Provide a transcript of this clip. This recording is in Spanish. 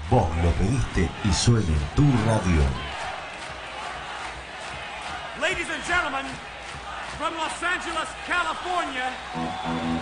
Vos lo pediste y suena en tu radio. Ladies and gentlemen, from Los Angeles, California,